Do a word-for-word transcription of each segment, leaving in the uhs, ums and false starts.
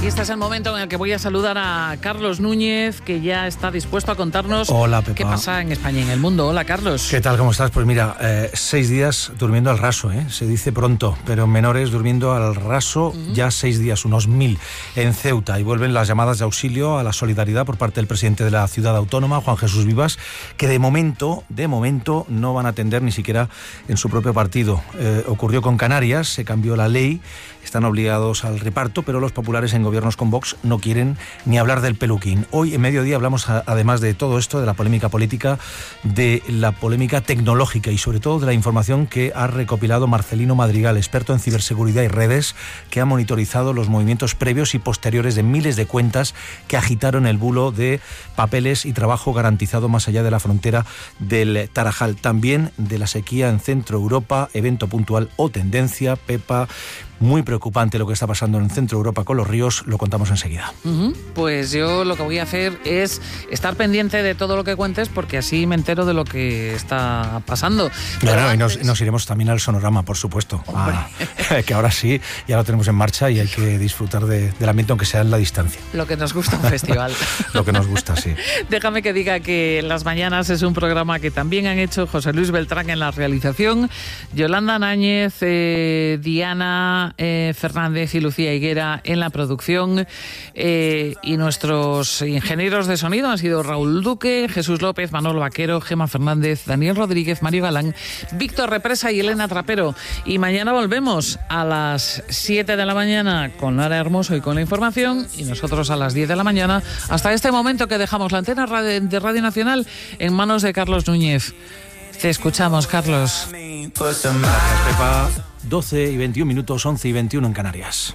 Y este es el momento en el que voy a saludar a Carlos Núñez, que ya está dispuesto a contarnos Hola, Pepa. qué pasa en España y en el mundo. Hola, Carlos. ¿Qué tal? ¿Cómo estás? Pues mira, eh, seis días durmiendo al raso, ¿eh? Se dice pronto, pero menores durmiendo al raso uh-huh. ya seis días, unos mil en Ceuta. Y vuelven las llamadas de auxilio a la solidaridad por parte del presidente de la ciudad autónoma, Juan Jesús Vivas, que de momento, de momento no van a atender ni siquiera en su propio partido. Eh, ocurrió con Canarias, se cambió la ley, están obligados al reparto, pero los populares en gobiernos con Vox no quieren ni hablar del peluquín. Hoy en Mediodía hablamos, a, además de todo esto, de la polémica política, de la polémica tecnológica y sobre todo de la información que ha recopilado Marcelino Madrigal, experto en ciberseguridad y redes, que ha monitorizado los movimientos previos y posteriores de miles de cuentas que agitaron el bulo de papeles y trabajo garantizado más allá de la frontera del Tarajal. También de la sequía en Centro Europa, evento puntual o tendencia. Pepa, muy preocupante lo que está pasando en Centro Europa con los ríos, lo contamos enseguida. Uh-huh. Pues yo lo que voy a hacer es estar pendiente de todo lo que cuentes, porque así me entero de lo que está pasando. Pero bueno, antes... y nos, nos iremos también al sonorama, por supuesto. Ah, que ahora sí, ya lo tenemos en marcha y hay que disfrutar de, del ambiente, aunque sea en la distancia. Lo que nos gusta un festival. Lo que nos gusta, sí. Déjame que diga que Las Mañanas es un programa que también han hecho José Luis Beltrán en la realización, Yolanda Náñez, eh, Diana Eh, Fernández y Lucía Higuera en la producción, eh, y nuestros ingenieros de sonido han sido Raúl Duque, Jesús López, Manolo Vaquero, Gema Fernández, Daniel Rodríguez, Mario Galán, Víctor Represa y Elena Trapero. Y mañana volvemos a las siete de la mañana con Lara Hermoso y con la información, y nosotros a las diez de la mañana, hasta este momento que dejamos la antena de Radio Nacional en manos de Carlos Núñez. Te escuchamos, Carlos. Gracias, Pepa. doce y veintiún minutos, once y veintiuno en Canarias.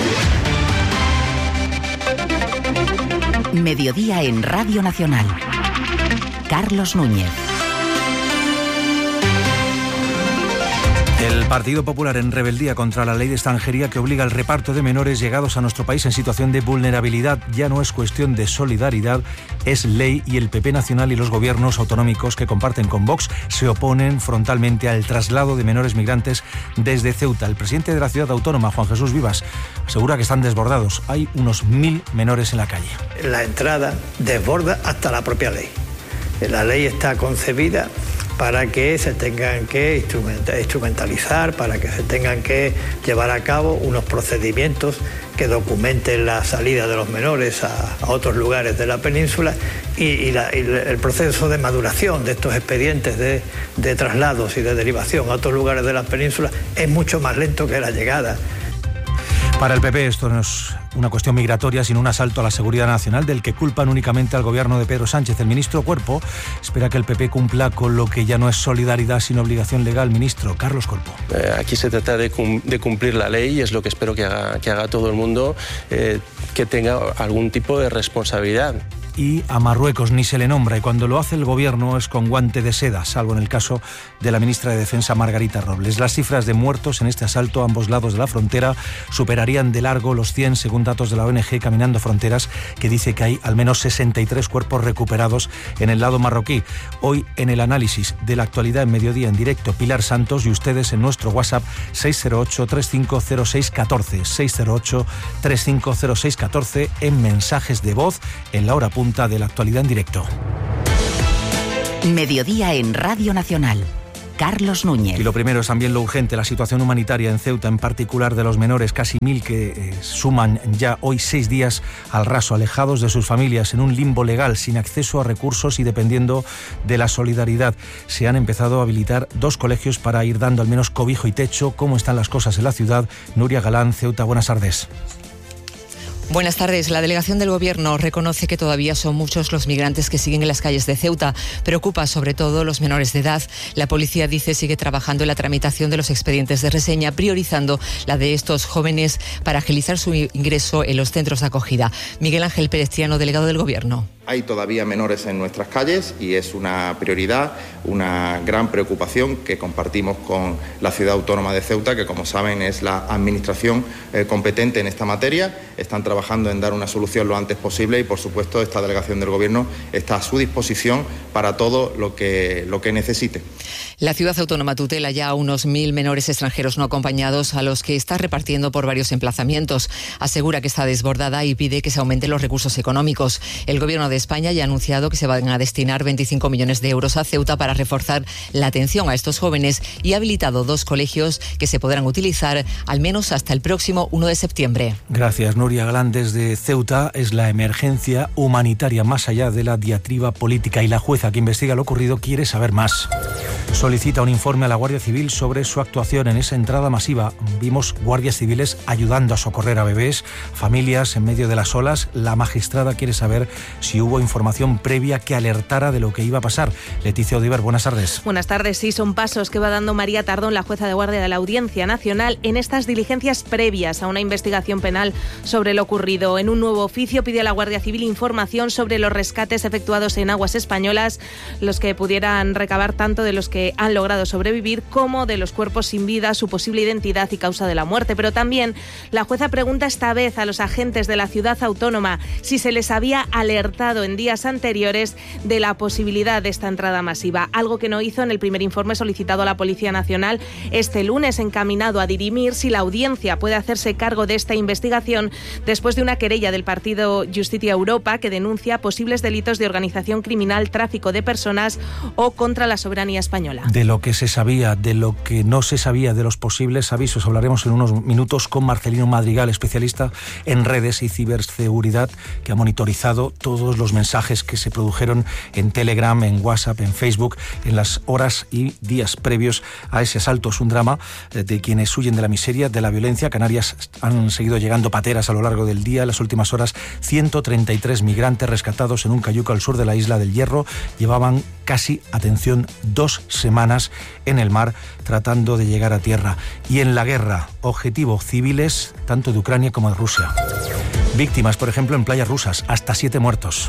Mediodía en Radio Nacional. Carlos Núñez. El Partido Popular en rebeldía contra la ley de extranjería que obliga al reparto de menores llegados a nuestro país en situación de vulnerabilidad. Ya no es cuestión de solidaridad, es ley, y el P P nacional y los gobiernos autonómicos que comparten con Vox se oponen frontalmente al traslado de menores migrantes desde Ceuta. El presidente de la ciudad autónoma, Juan Jesús Vivas, asegura que están desbordados. Hay unos mil menores en la calle. La entrada desborda hasta la propia ley. La ley está concebida para que se tengan que instrumentalizar, para que se tengan que llevar a cabo unos procedimientos que documenten la salida de los menores a, a otros lugares de la península y, y, la, y el proceso de maduración de estos expedientes de, de traslados y de derivación a otros lugares de la península es mucho más lento que la llegada. Para el P P esto no es una cuestión migratoria, sino un asalto a la seguridad nacional del que culpan únicamente al gobierno de Pedro Sánchez. El ministro Cuerpo espera que el P P cumpla con lo que ya no es solidaridad sino obligación legal. Ministro Carlos Cuerpo. Eh, aquí se trata de, cum- de cumplir la ley y es lo que espero que haga, que haga todo el mundo, eh, que tenga algún tipo de responsabilidad. Y a Marruecos ni se le nombra, y cuando lo hace el gobierno es con guante de seda, salvo en el caso de la ministra de Defensa Margarita Robles. Las cifras de muertos en este asalto a ambos lados de la frontera superarían de largo los cien, según datos de la O N G Caminando Fronteras, que dice que hay al menos sesenta y tres cuerpos recuperados en el lado marroquí. Hoy en el análisis de la actualidad en Mediodía en directo, Pilar Santos y ustedes en nuestro WhatsApp seis cero ocho, tres cinco cero seis uno cuatro, seis cero ocho, tres cinco cero seis uno cuatro, en mensajes de voz en la hora punta de la actualidad en directo. Mediodía en Radio Nacional. Carlos Núñez. Y lo primero es también lo urgente, la situación humanitaria en Ceuta, en particular de los menores, casi mil que eh, suman ya hoy seis días al raso, alejados de sus familias, en un limbo legal, sin acceso a recursos y dependiendo de la solidaridad. Se han empezado a habilitar dos colegios para ir dando al menos cobijo y techo. ¿Cómo están las cosas en la ciudad? Nuria Galán, Ceuta, buenas tardes. Buenas tardes. La delegación del Gobierno reconoce que todavía son muchos los migrantes que siguen en las calles de Ceuta. Preocupa sobre todo los menores de edad. La policía dice sigue trabajando en la tramitación de los expedientes de reseña, priorizando la de estos jóvenes para agilizar su ingreso en los centros de acogida. Miguel Ángel Pérez Triano, delegado del Gobierno. Hay todavía menores en nuestras calles y es una prioridad, una gran preocupación que compartimos con la Ciudad Autónoma de Ceuta, que como saben es la administración eh, competente en esta materia. Están trabajando en dar una solución lo antes posible y, por supuesto, esta delegación del Gobierno está a su disposición para todo lo que, lo que necesite. La Ciudad Autónoma tutela ya a unos mil menores extranjeros no acompañados a los que está repartiendo por varios emplazamientos. Asegura que está desbordada y pide que se aumenten los recursos económicos. El Gobierno de España ya ha anunciado que se van a destinar veinticinco millones de euros a Ceuta para reforzar la atención a estos jóvenes y ha habilitado dos colegios que se podrán utilizar al menos hasta el próximo uno de septiembre. Gracias, Nuria Galán. Desde Ceuta es la emergencia humanitaria más allá de la diatriba política y la jueza que investiga lo ocurrido quiere saber más. Solicita un informe a la Guardia Civil sobre su actuación en esa entrada masiva. Vimos guardias civiles ayudando a socorrer a bebés, familias en medio de las olas. La magistrada quiere saber si hubo información previa que alertara de lo que iba a pasar. Leticia Odiver, buenas tardes. Buenas tardes. Sí, son pasos que va dando María Tardón, la jueza de guardia de la Audiencia Nacional, en estas diligencias previas a una investigación penal sobre lo ocurrido. En un nuevo oficio pide a la Guardia Civil información sobre los rescates efectuados en aguas españolas, los que pudieran recabar tanto de los que han logrado sobrevivir como de los cuerpos sin vida, su posible identidad y causa de la muerte. Pero también la jueza pregunta esta vez a los agentes de la Ciudad Autónoma si se les había alertado en días anteriores de la posibilidad de esta entrada masiva, algo que no hizo en el primer informe solicitado a la Policía Nacional este lunes, encaminado a dirimir si la Audiencia puede hacerse cargo de esta investigación después de una querella del partido Justicia Europa que denuncia posibles delitos de organización criminal, tráfico de personas o contra la soberanía española. De lo que se sabía, de lo que no se sabía, de los posibles avisos, hablaremos en unos minutos con Marcelino Madrigal, especialista en redes y ciberseguridad, que ha monitorizado todos los mensajes que se produjeron en Telegram, en WhatsApp, en Facebook, en las horas y días previos a ese asalto. Es un drama de quienes huyen de la miseria, de la violencia. Canarias han seguido llegando pateras a lo largo del día. En las últimas horas, ciento treinta y tres migrantes rescatados en un cayuco al sur de la isla del Hierro. Llevaban casi, atención, dos semanas en el mar tratando de llegar a tierra. Y en la guerra, objetivo civiles tanto de Ucrania como de Rusia. Víctimas, por ejemplo, en playas rusas, hasta siete muertos.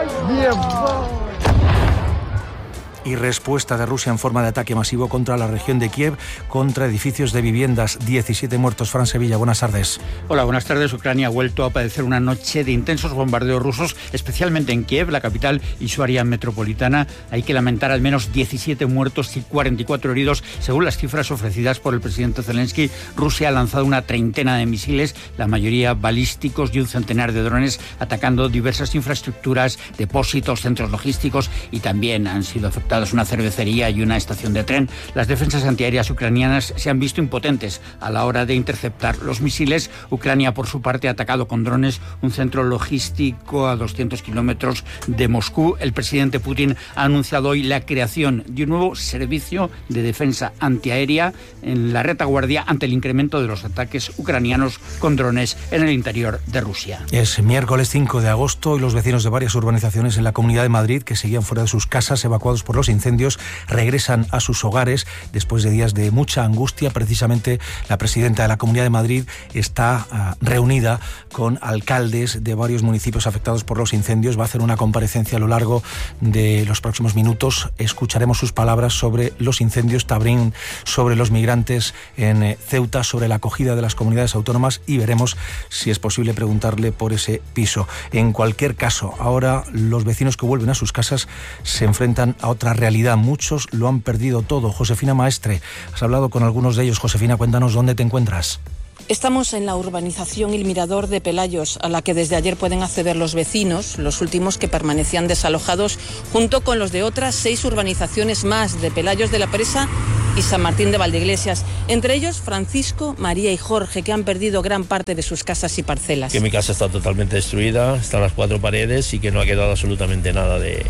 Y respuesta de Rusia en forma de ataque masivo contra la región de Kiev, contra edificios de viviendas, diecisiete muertos. Fran Sevilla, buenas tardes. Hola, buenas tardes. Ucrania ha vuelto a padecer una noche de intensos bombardeos rusos, especialmente en Kiev, la capital y su área metropolitana. Hay que lamentar al menos diecisiete muertos y cuarenta y cuatro heridos, según las cifras ofrecidas por el presidente Zelensky. Rusia ha lanzado una treintena de misiles, la mayoría balísticos, y un centenar de drones, atacando diversas infraestructuras, depósitos, centros logísticos, y también han sido afectados una cervecería y una estación de tren. Las defensas antiaéreas ucranianas se han visto impotentes a la hora de interceptar los misiles. Ucrania, por su parte, ha atacado con drones un centro logístico a doscientos kilómetros de Moscú. El presidente Putin ha anunciado hoy la creación de un nuevo servicio de defensa antiaérea en la retaguardia ante el incremento de los ataques ucranianos con drones en el interior de Rusia. Es miércoles cinco de agosto y los vecinos de varias urbanizaciones en la Comunidad de Madrid que seguían fuera de sus casas, evacuados por los incendios, regresan a sus hogares después de días de mucha angustia. Precisamente la presidenta de la Comunidad de Madrid está uh, reunida con alcaldes de varios municipios afectados por los incendios. Va a hacer una comparecencia a lo largo de los próximos minutos. Escucharemos sus palabras sobre los incendios, también sobre los migrantes en eh, Ceuta, sobre la acogida de las comunidades autónomas, y veremos si es posible preguntarle por ese piso. En cualquier caso, ahora los vecinos que vuelven a sus casas se enfrentan a otra realidad. Muchos lo han perdido todo. Josefina Maestre, has hablado con algunos de ellos. Josefina, cuéntanos dónde te encuentras. Estamos en la urbanización El Mirador de Pelayos, a la que desde ayer pueden acceder los vecinos, los últimos que permanecían desalojados, junto con los de otras seis urbanizaciones más de Pelayos de la Presa y San Martín de Valdeiglesias. Entre ellos, Francisco, María y Jorge, que han perdido gran parte de sus casas y parcelas. Que mi casa está totalmente destruida, están las cuatro paredes y que no ha quedado absolutamente nada de...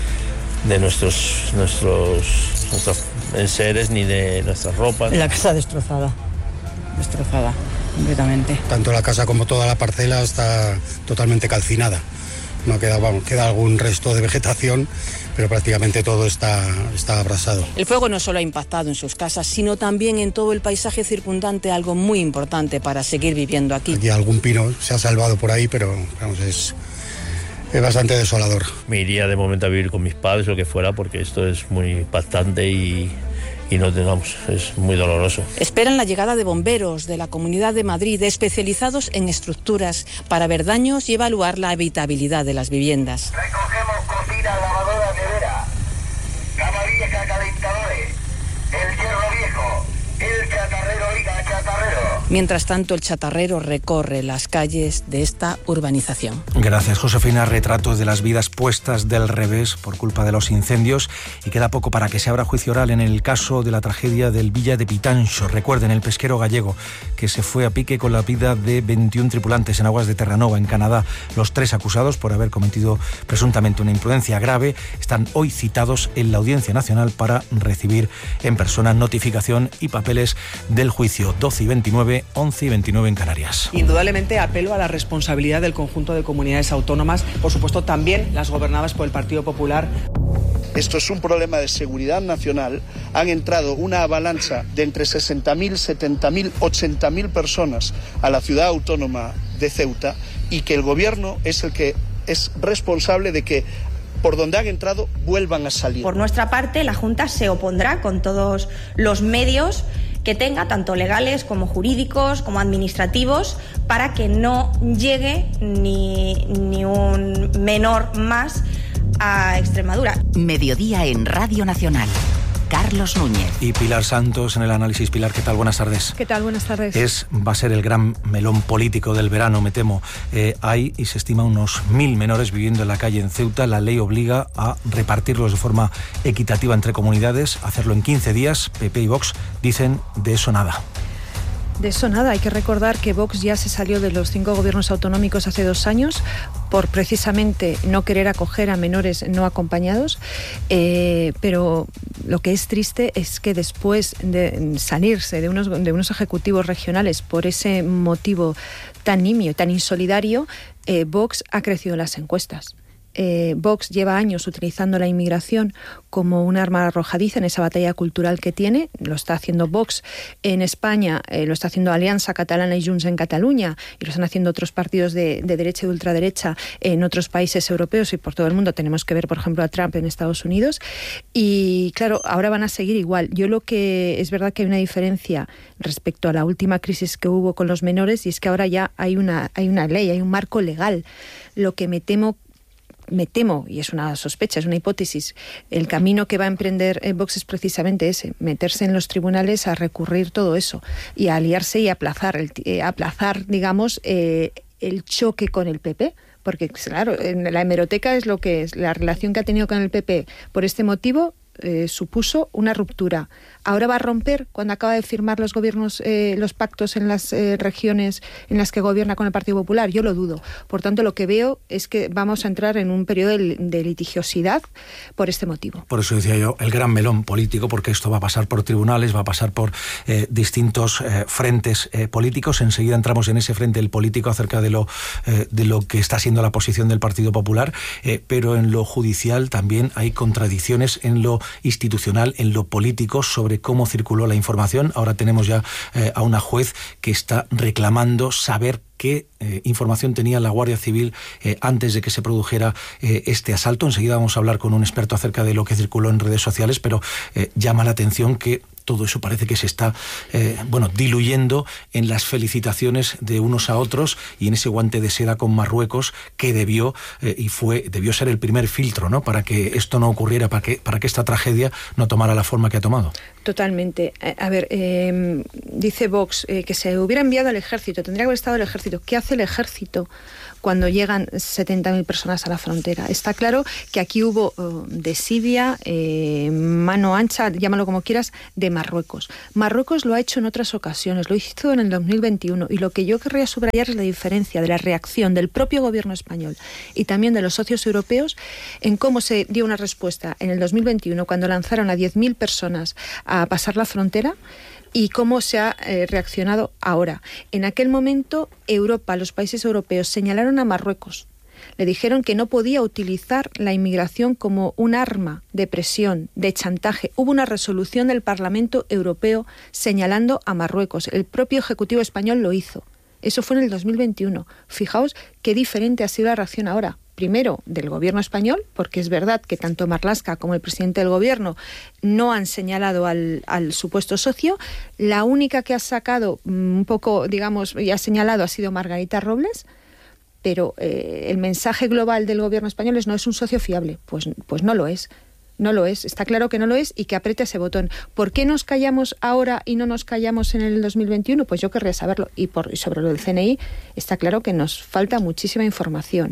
de nuestros nuestros nuestros enseres ni de nuestras ropas. La casa destrozada, destrozada completamente. Tanto la casa como toda la parcela está totalmente calcinada. No queda, vamos, queda algún resto de vegetación, pero prácticamente todo está, está abrasado. El fuego no solo ha impactado en sus casas, sino también en todo el paisaje circundante, algo muy importante para seguir viviendo aquí. Aquí algún pino se ha salvado por ahí, pero vamos, es... Es bastante desolador. Me iría de momento a vivir con mis padres, lo que fuera, porque esto es muy impactante y... y no tengamos, es muy doloroso. Esperan la llegada de bomberos de la Comunidad de Madrid especializados en estructuras para ver daños y evaluar la habitabilidad de las viviendas. Recogemos cocina, lavadora, nevera, camarilla, calentadores, el hierro viejo, el chatarrero, oiga, chatarrero. Mientras tanto, el chatarrero recorre las calles de esta urbanización. Gracias, Josefina. Retratos de las vidas puestas del revés por culpa de los incendios, y queda poco para que se abra juicio oral en el caso de la tragedia del Villa de Pitancho. Recuerden, el pesquero gallego que se fue a pique con la vida de veintiún tripulantes en aguas de Terranova, en Canadá. Los tres acusados por haber cometido presuntamente una imprudencia grave están hoy citados en la Audiencia Nacional para recibir en persona notificación y papeles del juicio. doce y veintinueve, once y veintinueve en Canarias. Indudablemente apelo a la responsabilidad del conjunto de comunidades autónomas, por supuesto también las gobernadas por el Partido Popular. Esto es un problema de seguridad nacional. Han entrado una avalancha de entre sesenta mil, setenta mil, ochenta mil personas a la ciudad autónoma de Ceuta, y que el gobierno es el que es responsable de que por donde han entrado vuelvan a salir. Por nuestra parte, la Junta se opondrá con todos los medios que tenga, tanto legales como jurídicos, como administrativos, para que no llegue ni, ni un menor más a Extremadura. Mediodía en Radio Nacional. Carlos Núñez. Y Pilar Santos en el análisis. Pilar, ¿qué tal? Buenas tardes. ¿Qué tal? Buenas tardes. Es, va a ser el gran melón político del verano, me temo. Eh, hay, y se estima, unos mil menores viviendo en la calle en Ceuta. La ley obliga a repartirlos de forma equitativa entre comunidades, hacerlo en quince días. P P y Vox dicen de eso nada. De eso nada, hay que recordar que Vox ya se salió de los cinco gobiernos autonómicos hace dos años por precisamente no querer acoger a menores no acompañados, eh, pero lo que es triste es que después de salirse de unos, de unos ejecutivos regionales por ese motivo tan nimio, tan insolidario, eh, Vox ha crecido en las encuestas. Eh, Vox lleva años utilizando la inmigración como un arma arrojadiza en esa batalla cultural que tiene. Lo está haciendo Vox en España, eh, lo está haciendo Alianza Catalana y Junts en Cataluña, y lo están haciendo otros partidos de, de derecha y de ultraderecha en otros países europeos y por todo el mundo. Tenemos que ver, por ejemplo, a Trump en Estados Unidos. Y claro, ahora van a seguir igual. Yo lo que es verdad que hay una diferencia respecto a la última crisis que hubo con los menores, y es que ahora ya hay una, hay una ley, hay un marco legal. Lo que me temo Me temo, y es una sospecha, es una hipótesis, el camino que va a emprender Vox es precisamente ese, meterse en los tribunales a recurrir todo eso y a aliarse y aplazar, el, eh, aplazar digamos, eh, el choque con el P P. Porque, claro, en la hemeroteca es lo que es, la relación que ha tenido con el P P por este motivo eh, supuso una ruptura. Ahora va a romper cuando acaba de firmar los gobiernos, eh, los pactos en las eh, regiones en las que gobierna con el Partido Popular. Yo lo dudo. Por tanto, lo que veo es que vamos a entrar en un periodo de, de litigiosidad por este motivo. Por eso decía yo, el gran melón político, porque esto va a pasar por tribunales, va a pasar por eh, distintos eh, frentes eh, políticos. Enseguida entramos en ese frente el político acerca de lo, eh, de lo que está siendo la posición del Partido Popular, eh, pero en lo judicial también hay contradicciones en lo institucional, en lo político, sobre cómo circuló la información. Ahora tenemos ya eh, a una juez que está reclamando saber qué eh, información tenía la Guardia Civil eh, antes de que se produjera eh, este asalto. Enseguida vamos a hablar con un experto acerca de lo que circuló en redes sociales, pero eh, llama la atención que todo eso parece que se está eh, bueno, diluyendo en las felicitaciones de unos a otros y en ese guante de seda con Marruecos que debió eh, y fue debió ser el primer filtro, ¿no?, para que esto no ocurriera, para que, para que esta tragedia no tomara la forma que ha tomado. Totalmente. A ver, eh, dice Vox eh, que se hubiera enviado al ejército, tendría que haber estado el ejército. ¿Qué hace el ejército cuando llegan setenta mil personas a la frontera? Está claro que aquí hubo uh, desidia, eh, mano ancha, llámalo como quieras, de Marruecos. Marruecos lo ha hecho en otras ocasiones, lo hizo en el dos mil veintiuno, y lo que yo querría subrayar es la diferencia de la reacción del propio gobierno español y también de los socios europeos en cómo se dio una respuesta en el dos mil veintiuno cuando lanzaron a diez mil personas a pasar la frontera, y cómo se ha eh, reaccionado ahora. En aquel momento, Europa, los países europeos, señalaron a Marruecos. Le dijeron que no podía utilizar la inmigración como un arma de presión, de chantaje. Hubo una resolución del Parlamento Europeo señalando a Marruecos. El propio Ejecutivo español lo hizo. Eso fue en el dos mil veintiuno. Fijaos qué diferente ha sido la reacción ahora. primero, del gobierno español, porque es verdad que tanto Marlaska como el presidente del gobierno no han señalado al, al supuesto socio. La única que ha sacado un poco, digamos, y ha señalado ha sido Margarita Robles, pero eh, el mensaje global del gobierno español es: no es un socio fiable. Pues, pues no lo es. No lo es, está claro que no lo es, y que apriete ese botón. ¿Por qué nos callamos ahora y no nos callamos en el dos mil veintiuno? Pues yo querría saberlo. Y, por, y sobre lo del C N I, está claro que nos falta muchísima información.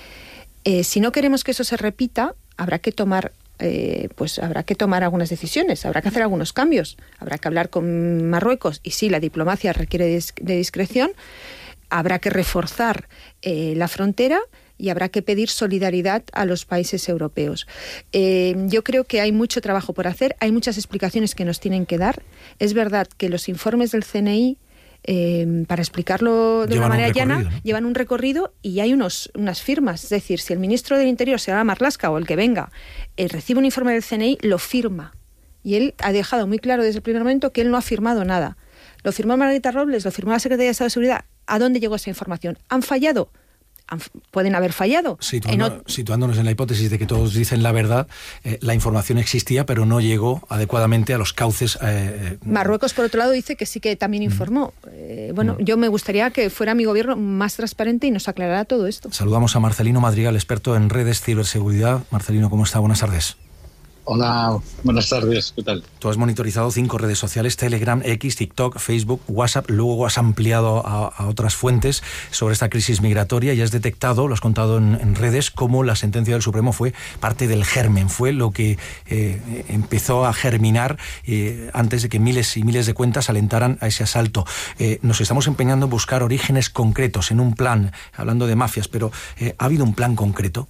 Eh, si no queremos que eso se repita, habrá que tomar eh, pues habrá que tomar algunas decisiones, habrá que hacer algunos cambios, habrá que hablar con Marruecos, y sí, la diplomacia requiere de discreción, habrá que reforzar eh, la frontera, y habrá que pedir solidaridad a los países europeos. Eh, yo creo que hay mucho trabajo por hacer, hay muchas explicaciones que nos tienen que dar. Es verdad que los informes del C N I, eh, para explicarlo de llevan una manera llana, ¿no? llevan un recorrido, y hay unos, unas firmas. Es decir, si el ministro del Interior, sea Marlaska o el que venga, eh, recibe un informe del C N I, lo firma. Y él ha dejado muy claro desde el primer momento que él no ha firmado nada. Lo firmó Margarita Robles, lo firmó la Secretaría de Estado de Seguridad. ¿A dónde llegó esa información? ¿Han fallado? Pueden haber fallado. Situando, en... Situándonos en la hipótesis de que todos dicen la verdad, eh, la información existía, pero no llegó adecuadamente a los cauces. Eh, Marruecos, por otro lado, dice que sí que también informó. Mm. Eh, bueno, mm. yo me gustaría que fuera mi gobierno más transparente y nos aclarara todo esto. Saludamos a Marcelino Madrigal, experto en redes, ciberseguridad. Marcelino, ¿cómo está? Buenas tardes. Hola, buenas tardes, ¿qué tal? Tú has monitorizado cinco redes sociales: Telegram, X, TikTok, Facebook, WhatsApp. Luego has ampliado a, a otras fuentes sobre esta crisis migratoria y has detectado, lo has contado en, en redes, cómo la sentencia del Supremo fue parte del germen, fue lo que eh, empezó a germinar eh, antes de que miles y miles de cuentas alentaran a ese asalto. Eh, nos estamos empeñando en buscar orígenes concretos en un plan, hablando de mafias, pero eh, ¿ha habido un plan concreto?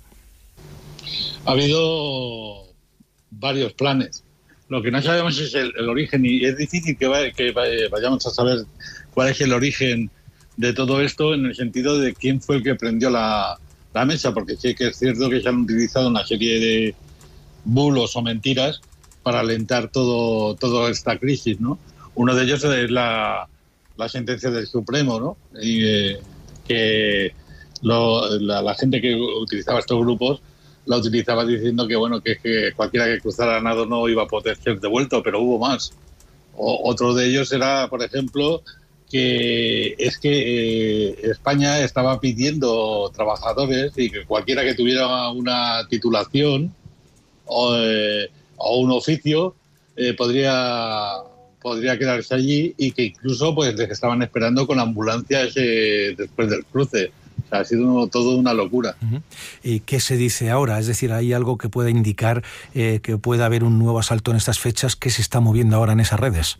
Ha habido varios planes. Lo que no sabemos es el, el origen, y es difícil que, va, que vayamos a saber cuál es el origen de todo esto, en el sentido de quién fue el que prendió la, la mesa, porque sí que es cierto que se han utilizado una serie de bulos o mentiras para alentar todo toda esta crisis, ¿no? Uno de ellos es la, la sentencia del Supremo, ¿no? Y, eh, que lo, la, la gente que utilizaba estos grupos la utilizaba diciendo que bueno que, que cualquiera que cruzara a nado no iba a poder ser devuelto, pero hubo más. O, otro de ellos era, por ejemplo, que es que eh, España estaba pidiendo trabajadores, y que cualquiera que tuviera una titulación o, eh, o un oficio eh, podría podría quedarse allí, y que incluso pues les estaban esperando con ambulancias eh, después del cruce. Ha sido todo una locura. Uh-huh. ¿Y qué se dice ahora? Es decir, ¿hay algo que pueda indicar eh, que pueda haber un nuevo asalto en estas fechas? ¿Qué se está moviendo ahora en esas redes?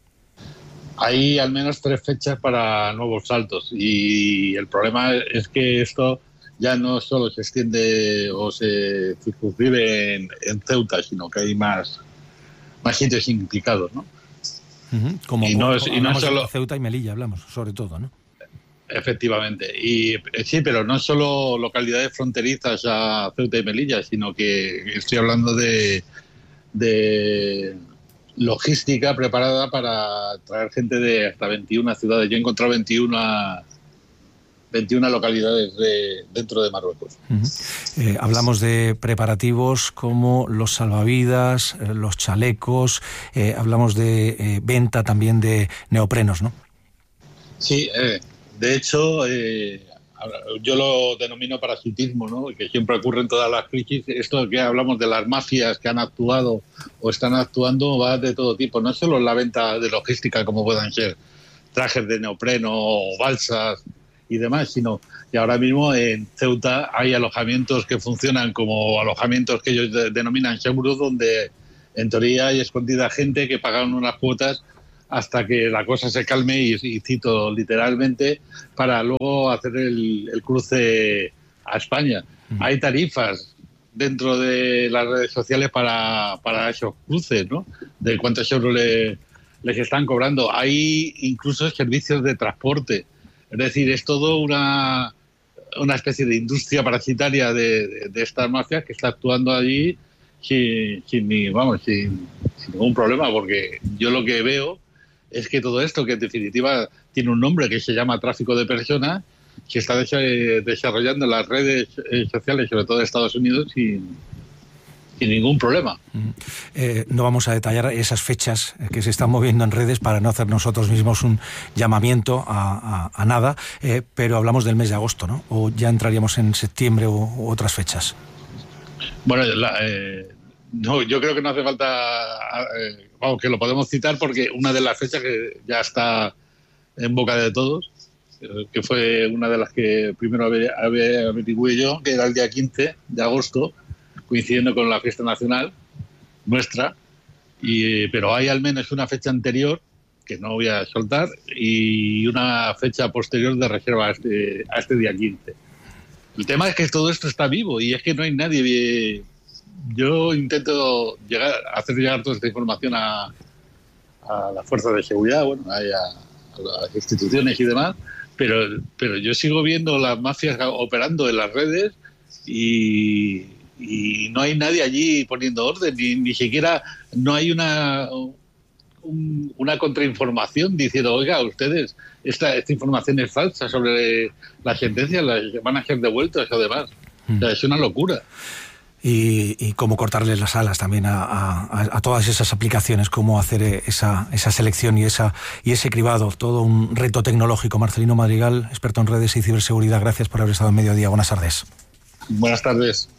Hay al menos tres fechas para nuevos saltos, y el problema es que esto ya no solo se extiende o se circunscribe en, en Ceuta, sino que hay más, más sitios implicados, ¿no? Uh-huh. Como, y no, es, y no solo Ceuta y Melilla hablamos, sobre todo, ¿no? Efectivamente, y sí, pero no solo localidades fronterizas a Ceuta y Melilla, sino que estoy hablando de, de logística preparada para traer gente de hasta veintiuna ciudades. Yo he encontrado veintiuna, veintiuna localidades de, dentro de Marruecos. Uh-huh. Eh, hablamos de preparativos como los salvavidas, eh, los chalecos, eh, hablamos de eh, venta también de neoprenos, ¿no? Sí, eh, de hecho, eh, yo lo denomino parasitismo, ¿no? Que siempre ocurre en todas las crisis. Esto que hablamos de las mafias que han actuado o están actuando va de todo tipo. No solo la venta de logística, como puedan ser trajes de neopreno o balsas y demás, sino que ahora mismo en Ceuta hay alojamientos que funcionan como alojamientos que ellos de, denominan seguros, donde en teoría hay escondida gente que pagan unas cuotas hasta que la cosa se calme, y, y cito literalmente, para luego hacer el, el cruce a España. Mm. Hay tarifas dentro de las redes sociales para, para esos cruces, ¿no? De cuántos euros le, les están cobrando. Hay incluso servicios de transporte. Es decir, es todo una, una especie de industria parasitaria de, de, de estas mafias que está actuando allí sin, sin, vamos, sin, sin ningún problema, porque yo lo que veo es que todo esto, que en definitiva tiene un nombre que se llama tráfico de personas, se está desarrollando en las redes sociales, sobre todo de Estados Unidos, sin, sin ningún problema. Eh, no vamos a detallar esas fechas que se están moviendo en redes para no hacer nosotros mismos un llamamiento a, a, a nada, eh, pero hablamos del mes de agosto, ¿no? O ya entraríamos en septiembre o, o otras fechas. Bueno, la, eh, no, yo creo que no hace falta, eh, vamos, que lo podemos citar porque una de las fechas que ya está en boca de todos, eh, que fue una de las que primero averigüé yo, que era el día quince de agosto, coincidiendo con la fiesta nacional nuestra, y, pero hay al menos una fecha anterior, que no voy a soltar, y una fecha posterior de reserva a este, a este día quince. El tema es que todo esto está vivo y es que no hay nadie. Yo intento llegar, hacer llegar toda esta información a, a las fuerzas de seguridad, bueno, a, a las instituciones y demás, pero, pero yo sigo viendo las mafias operando en las redes y, y no hay nadie allí poniendo orden, ni, ni siquiera no hay una... Un, una contrainformación diciendo, oiga, ustedes, esta, esta información es falsa sobre las sentencias, las van a ser devueltas o demás. Mm. O sea, es una locura. Y, y cómo cortarles las alas también a, a, a todas esas aplicaciones, cómo hacer esa, esa selección y, esa, y ese cribado, todo un reto tecnológico. Marcelino Madrigal, experto en redes y ciberseguridad, gracias por haber estado en Mediodía. Buenas tardes. Buenas tardes.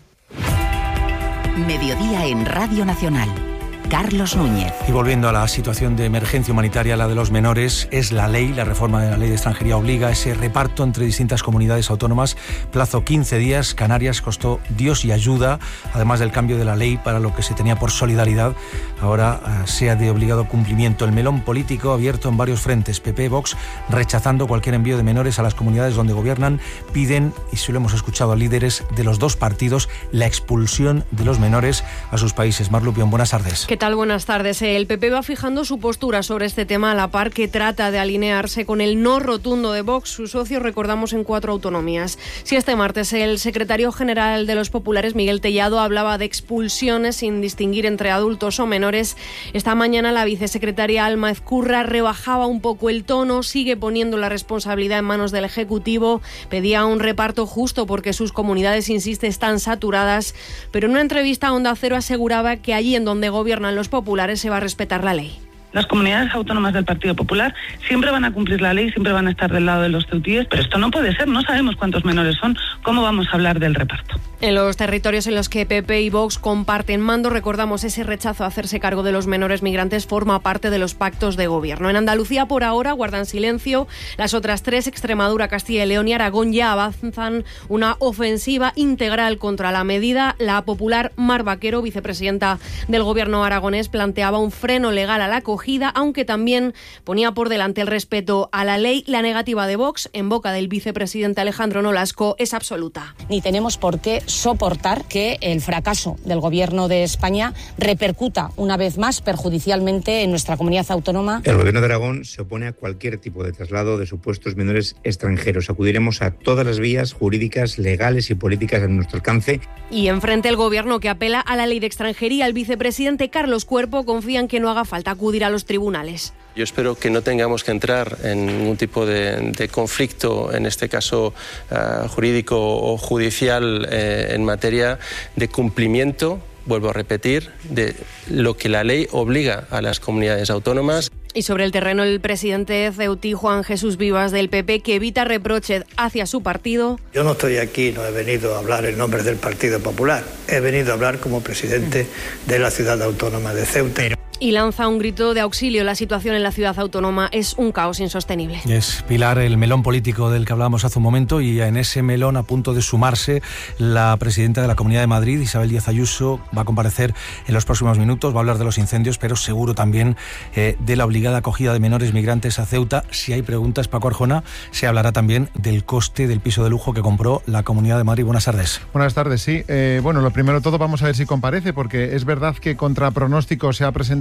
Mediodía en Radio Nacional. Carlos Núñez. Y volviendo a la situación de emergencia humanitaria, la de los menores, es la ley, la reforma de la ley de extranjería obliga a ese reparto entre distintas comunidades autónomas, plazo quince días, Canarias costó Dios y ayuda, además del cambio de la ley para lo que se tenía por solidaridad, ahora uh, sea de obligado cumplimiento. El melón político abierto en varios frentes, P P, Vox, rechazando cualquier envío de menores a las comunidades donde gobiernan, piden, y si lo hemos escuchado a líderes de los dos partidos, la expulsión de los menores a sus países. Mar Lupión, buenas tardes. ¿Qué tal? Buenas tardes. El P P va fijando su postura sobre este tema a la par que trata de alinearse con el no rotundo de Vox, su socio, recordamos, en cuatro autonomías. Si este martes el secretario general de los populares, Miguel Tellado, hablaba de expulsiones sin distinguir entre adultos o menores, esta mañana la vicesecretaria Alma Ezcurra rebajaba un poco el tono, sigue poniendo la responsabilidad en manos del Ejecutivo, pedía un reparto justo porque sus comunidades, insiste, están saturadas, pero en una entrevista a Onda Cero aseguraba que allí en donde gobiernan los populares se va a respetar la ley. Las comunidades autónomas del Partido Popular siempre van a cumplir la ley, siempre van a estar del lado de los ceutíes, pero esto no puede ser, no sabemos cuántos menores son, ¿cómo vamos a hablar del reparto? En los territorios en los que P P y Vox comparten mando, recordamos, ese rechazo a hacerse cargo de los menores migrantes forma parte de los pactos de gobierno. En Andalucía, por ahora, guardan silencio. Las otras tres, Extremadura, Castilla y León y Aragón, ya avanzan una ofensiva integral contra la medida. La popular Mar Vaquero, vicepresidenta del gobierno aragonés, planteaba un freno legal a la acogida, aunque también ponía por delante el respeto a la ley. La negativa de Vox, en boca del vicepresidente Alejandro Nolasco, es absoluta. Ni tenemos por qué soportar que el fracaso del Gobierno de España repercuta una vez más perjudicialmente en nuestra comunidad autónoma. El Gobierno de Aragón se opone a cualquier tipo de traslado de supuestos menores extranjeros. Acudiremos a todas las vías jurídicas, legales y políticas a nuestro alcance. Y enfrente el Gobierno, que apela a la ley de extranjería, el vicepresidente Carlos Cuerpo confía en que no haga falta acudir a los tribunales. Yo espero que no tengamos que entrar en ningún tipo de, de conflicto, en este caso uh, jurídico o judicial, eh, en materia de cumplimiento, vuelvo a repetir, de lo que la ley obliga a las comunidades autónomas. Y sobre el terreno, el presidente ceutí, Juan Jesús Vivas, del P P, que evita reproches hacia su partido. Yo no estoy aquí, no he venido a hablar en nombre del Partido Popular, he venido a hablar como presidente de la ciudad autónoma de Ceuta. Y lanza un grito de auxilio. La situación en la ciudad autónoma es un caos insostenible. Es Pilar, el melón político del que hablábamos hace un momento, y en ese melón, a punto de sumarse, la presidenta de la Comunidad de Madrid, Isabel Díaz Ayuso, va a comparecer en los próximos minutos, va a hablar de los incendios, pero seguro también eh, de la obligada acogida de menores migrantes a Ceuta. Si hay preguntas, Paco Arjona, se hablará también del coste del piso de lujo que compró la Comunidad de Madrid. Buenas tardes. Buenas tardes, sí. Eh, bueno, lo primero de todo, vamos a ver si comparece, porque es verdad que contra pronóstico se ha presentado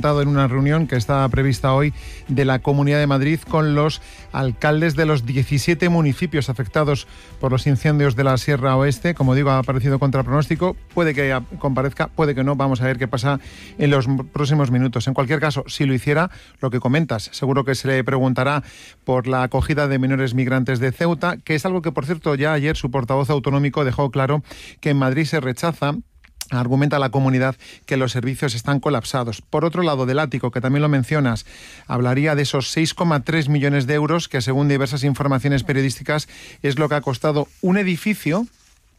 comentado en una reunión que está prevista hoy de la Comunidad de Madrid con los alcaldes de los diecisiete municipios afectados por los incendios de la Sierra Oeste. Como digo, ha aparecido contra pronóstico. Puede que comparezca, puede que no. Vamos a ver qué pasa en los próximos minutos. En cualquier caso, si lo hiciera, lo que comentas, seguro que se le preguntará por la acogida de menores migrantes de Ceuta, que es algo que, por cierto, ya ayer su portavoz autonómico dejó claro que en Madrid se rechaza. Argumenta la comunidad que los servicios están colapsados. Por otro lado, del ático, que también lo mencionas, hablaría de esos seis coma tres millones de euros que, según diversas informaciones periodísticas, es lo que ha costado un edificio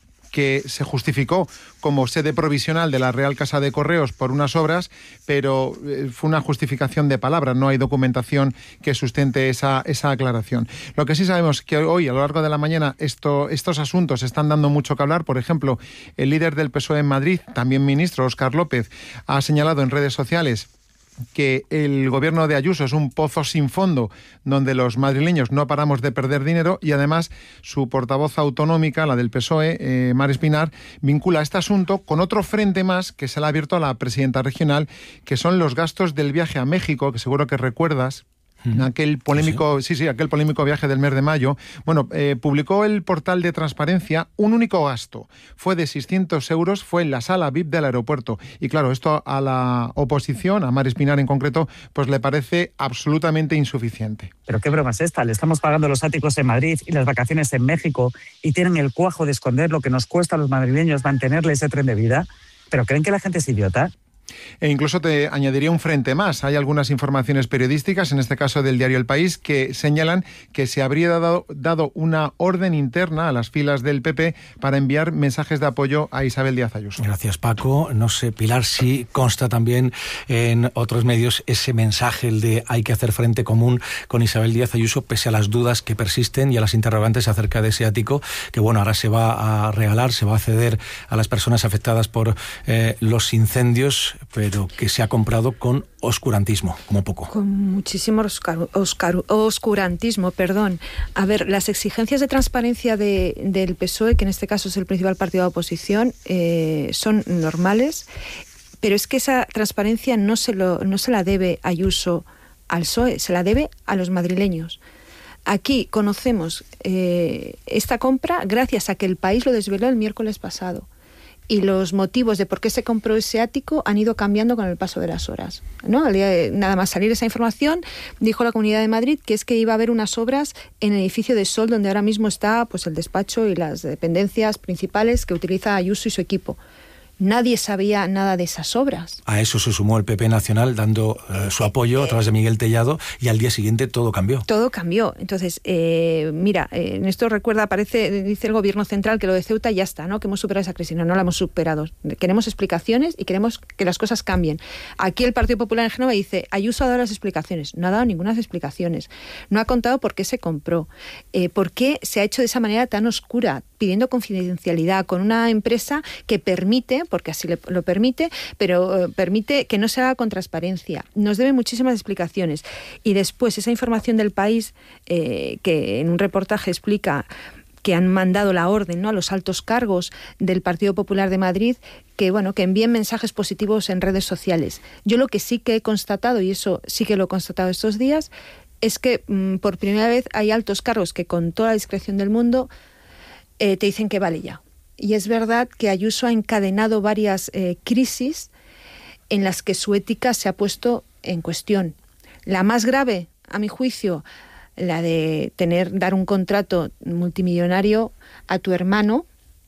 que se justificó como sede provisional de la Real Casa de Correos por unas obras, pero fue una justificación de palabras, no hay documentación que sustente esa, esa aclaración. Lo que sí sabemos es que hoy, a lo largo de la mañana, esto, estos asuntos están dando mucho que hablar. Por ejemplo, el líder del P S O E en Madrid, también ministro, Óscar López, ha señalado en redes sociales que el gobierno de Ayuso es un pozo sin fondo donde los madrileños no paramos de perder dinero, y además su portavoz autonómica, la del P S O E, eh, Mar Espinar, vincula este asunto con otro frente más que se le ha abierto a la presidenta regional, que son los gastos del viaje a México, que seguro que recuerdas. Aquel polémico, sí, sí, aquel polémico viaje del mes de mayo. Bueno, eh, publicó el portal de Transparencia un único gasto. Fue de seiscientos euros, fue en la sala V I P del aeropuerto. Y claro, esto a la oposición, a Mar Espinar en concreto, pues le parece absolutamente insuficiente. Pero qué broma es esta, le estamos pagando los áticos en Madrid y las vacaciones en México y tienen el cuajo de esconder lo que nos cuesta a los madrileños mantenerle ese tren de vida. ¿Pero creen que la gente es idiota? E incluso te añadiría un frente más. Hay algunas informaciones periodísticas, en este caso del diario El País, que señalan que se habría dado, dado una orden interna a las filas del P P para enviar mensajes de apoyo a Isabel Díaz Ayuso. Gracias, Paco. No sé, Pilar, si consta también en otros medios ese mensaje, el de hay que hacer frente común con Isabel Díaz Ayuso, pese a las dudas que persisten y a las interrogantes acerca de ese ático, que bueno, ahora se va a regalar, se va a ceder a las personas afectadas por eh, los incendios, pero que se ha comprado con oscurantismo, como poco. Con muchísimo oscar, oscar, oscurantismo, perdón. A ver, las exigencias de transparencia de, del P S O E, que en este caso es el principal partido de oposición, eh, son normales, pero es que esa transparencia no se, lo, no se la debe Ayuso al P S O E, se la debe a los madrileños. Aquí conocemos eh, esta compra gracias a que El País lo desveló el miércoles pasado. Y los motivos de por qué se compró ese ático han ido cambiando con el paso de las horas, ¿no? Al día de, nada más salir esa información, dijo la Comunidad de Madrid que es que iba a haber unas obras en el edificio de Sol, donde ahora mismo está pues el despacho y las dependencias principales que utiliza Ayuso y su equipo. Nadie sabía nada de esas obras. A eso se sumó el P P nacional dando eh, su apoyo a través de Miguel Tellado, y al día siguiente todo cambió. Todo cambió. Entonces, eh, mira, eh, en esto recuerda, aparece, dice el gobierno central que lo de Ceuta ya está, ¿no? Que hemos superado esa crisis. No, no la hemos superado. Queremos explicaciones y queremos que las cosas cambien. Aquí el Partido Popular en Génova dice, Ayuso ha dado las explicaciones. No ha dado ninguna explicaciones. No ha contado por qué se compró. Eh, por qué se ha hecho de esa manera tan oscura, pidiendo confidencialidad con una empresa que permite, porque así le, lo permite, pero eh, permite que no se haga con transparencia. Nos debe muchísimas explicaciones. Y después esa información del País, eh, que en un reportaje explica que han mandado la orden, ¿no?, a los altos cargos del Partido Popular de Madrid, que bueno, que envíen mensajes positivos en redes sociales. Yo lo que sí que he constatado, y eso sí que lo he constatado estos días, es que mmm, por primera vez hay altos cargos que con toda la discreción del mundo eh, te dicen que vale ya. Y es verdad que Ayuso ha encadenado varias eh, crisis en las que su ética se ha puesto en cuestión. La más grave, a mi juicio, la de tener dar un contrato multimillonario a tu hermano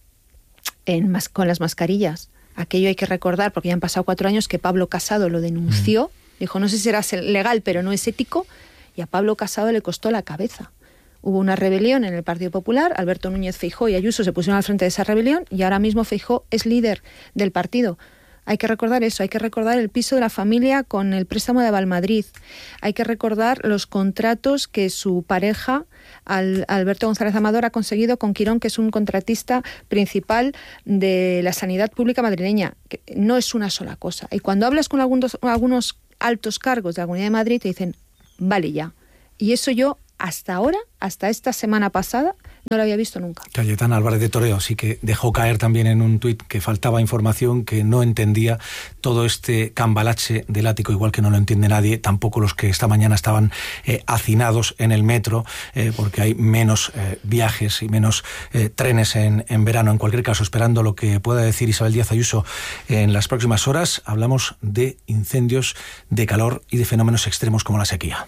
en, con las mascarillas. Aquello hay que recordar, porque ya han pasado cuatro años, que Pablo Casado lo denunció. Mm. Dijo, no sé si será legal, pero no es ético. Y a Pablo Casado le costó la cabeza. Hubo una rebelión en el Partido Popular, Alberto Núñez Feijóo y Ayuso se pusieron al frente de esa rebelión, y ahora mismo Feijóo es líder del partido. Hay que recordar eso, hay que recordar el piso de la familia con el préstamo de Avalmadrid, hay que recordar los contratos que su pareja, Al, Alberto González Amador, ha conseguido con Quirón, que es un contratista principal de la sanidad pública madrileña. Que no es una sola cosa. Y cuando hablas con algunos, algunos altos cargos de la Comunidad de Madrid, te dicen, vale ya. Y eso yo, hasta ahora, hasta esta semana pasada, no lo había visto nunca. Cayetana Álvarez de Toreo sí que dejó caer también en un tuit que faltaba información, que no entendía todo este cambalache del ático, igual que no lo entiende nadie, tampoco los que esta mañana estaban eh, hacinados en el metro, eh, porque hay menos eh, viajes y menos eh, trenes en, en verano. En cualquier caso, esperando lo que pueda decir Isabel Díaz Ayuso en las próximas horas, hablamos de incendios, de calor y de fenómenos extremos como la sequía.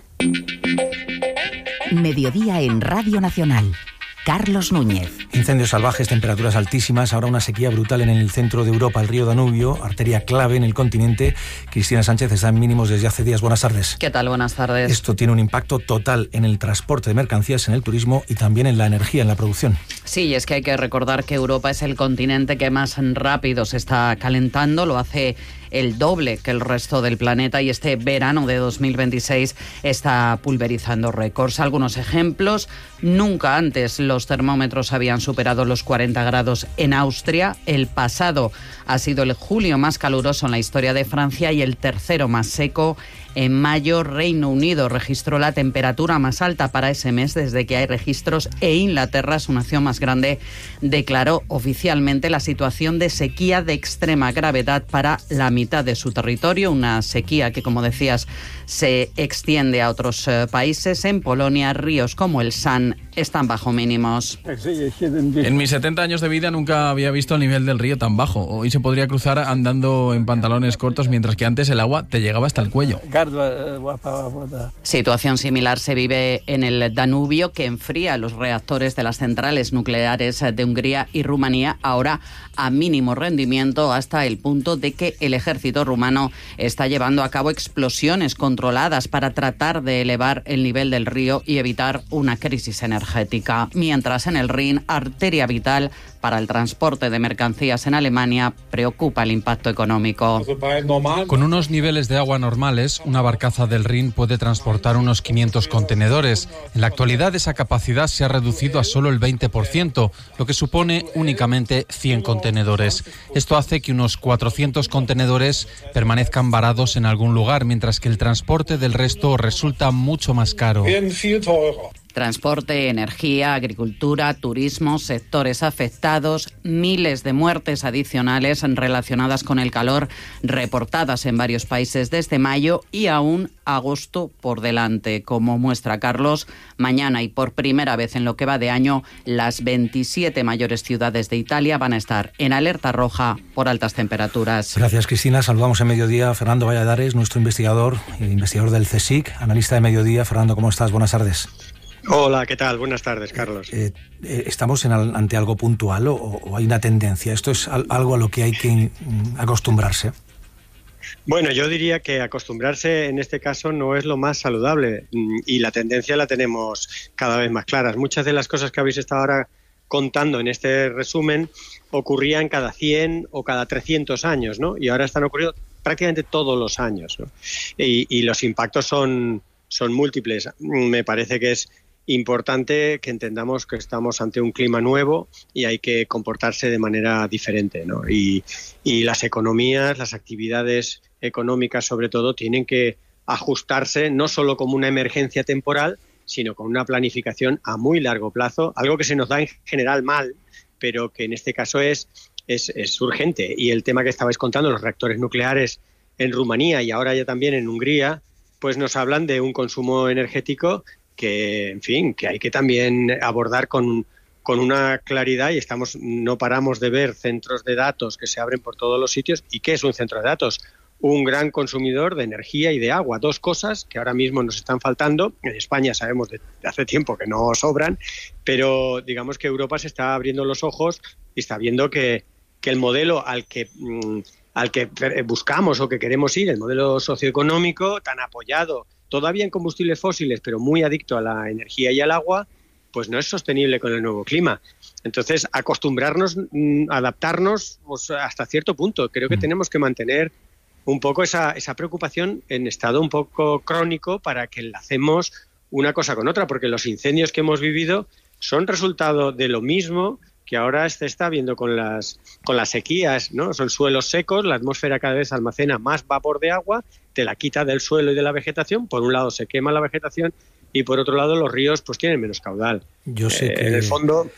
Mediodía en Radio Nacional. Carlos Núñez. Incendios salvajes, temperaturas altísimas, ahora una sequía brutal en el centro de Europa, el río Danubio, arteria clave en el continente. Cristina Sánchez está en mínimos desde hace días. Buenas tardes. ¿Qué tal? Buenas tardes. Esto tiene un impacto total en el transporte de mercancías, en el turismo y también en la energía, en la producción. Sí, es que hay que recordar que Europa es el continente que más rápido se está calentando, lo hace el doble que el resto del planeta y este verano de dos mil veintiséis está pulverizando récords. Algunos ejemplos: nunca antes los termómetros habían superado los cuarenta grados en Austria. El pasado ha sido el julio más caluroso en la historia de Francia y el tercero más seco. En mayo, Reino Unido registró la temperatura más alta para ese mes desde que hay registros, e Inglaterra, su nación más grande, declaró oficialmente la situación de sequía de extrema gravedad para la mitad de su territorio, una sequía que, como decías, se extiende a otros eh, países. En Polonia, ríos como el San están bajo mínimos. En mis setenta años de vida nunca había visto el nivel del río tan bajo. Hoy se podría cruzar andando en pantalones cortos, mientras que antes el agua te llegaba hasta el cuello. Situación similar se vive en el Danubio, que enfría los reactores de las centrales nucleares de Hungría y Rumanía, ahora a mínimo rendimiento, hasta el punto de que el ejército rumano está llevando a cabo explosiones controladas para tratar de elevar el nivel del río y evitar una crisis energética. Mientras en el Rin, arteria vital para el transporte de mercancías en Alemania, preocupa el impacto económico. Con unos niveles de agua normales, una barcaza del Rin puede transportar unos quinientos contenedores. En la actualidad, esa capacidad se ha reducido a solo el veinte por ciento, lo que supone únicamente cien contenedores. Esto hace que unos cuatrocientos contenedores permanezcan varados en algún lugar, mientras que el transporte del resto resulta mucho más caro. Transporte, energía, agricultura, turismo, sectores afectados, miles de muertes adicionales relacionadas con el calor reportadas en varios países desde mayo y aún agosto por delante. Como muestra Carlos, mañana y por primera vez en lo que va de año, las veintisiete mayores ciudades de Italia van a estar en alerta roja por altas temperaturas. Gracias, Cristina. Saludamos en Mediodía a Fernando Valladares, nuestro investigador, investigador del CSIC, analista de Mediodía. Fernando, ¿cómo estás? Buenas tardes. Hola, ¿qué tal? Buenas tardes, Carlos. Eh, eh, ¿Estamos en al, ante algo puntual o, o hay una tendencia? ¿Esto es al, algo a lo que hay que mm, acostumbrarse? Bueno, yo diría que acostumbrarse en este caso no es lo más saludable y la tendencia la tenemos cada vez más claras. Muchas de las cosas que habéis estado ahora contando en este resumen ocurrían cada cien o cada trescientos años, ¿no? Y ahora están ocurriendo prácticamente todos los años, ¿no? Y, y los impactos son, son múltiples. Me parece que es importante que entendamos que estamos ante un clima nuevo y hay que comportarse de manera diferente, ¿no? Y, y las economías, las actividades económicas sobre todo, tienen que ajustarse no solo como una emergencia temporal, sino con una planificación a muy largo plazo, algo que se nos da en general mal, pero que en este caso es, es, es urgente. Y el tema que estabais contando, los reactores nucleares en Rumanía y ahora ya también en Hungría, pues nos hablan de un consumo energético que, en fin, que hay que también abordar con, con una claridad y estamos no paramos de ver centros de datos que se abren por todos los sitios. ¿Y qué es un centro de datos? Un gran consumidor de energía y de agua, dos cosas que ahora mismo nos están faltando. En España sabemos de hace tiempo que no sobran, pero digamos que Europa se está abriendo los ojos y está viendo que, que el modelo al que... Mmm, al que buscamos o que queremos ir, el modelo socioeconómico tan apoyado todavía en combustibles fósiles, pero muy adicto a la energía y al agua, pues no es sostenible con el nuevo clima. Entonces, acostumbrarnos, adaptarnos pues, hasta cierto punto. Creo que tenemos que mantener un poco esa, esa preocupación en estado un poco crónico para que enlacemos una cosa con otra, porque los incendios que hemos vivido son resultado de lo mismo que ahora se está viendo con las con las sequías, ¿no? Son suelos secos, la atmósfera cada vez almacena más vapor de agua, te la quita del suelo y de la vegetación, por un lado se quema la vegetación y por otro lado los ríos pues tienen menos caudal. Yo sé Eh, que en el fondo